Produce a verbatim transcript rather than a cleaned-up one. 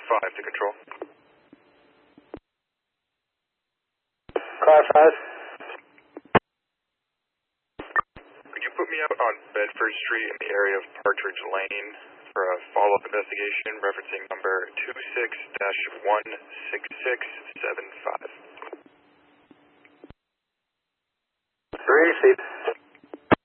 five to control. Car five. Could you put me out on Bedford Street in the area of Partridge Lane for a follow-up investigation referencing number two six dash one six six seven